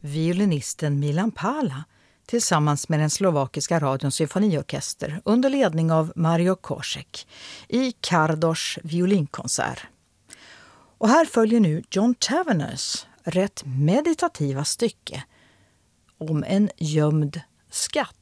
violinisten Milan Pala tillsammans med den slovakiska radions symfoniorkester under ledning av Mario Korsek i Kardors violinkonsert. Och här följer nu John Taverners rätt meditativa stycke om en gömd skatt.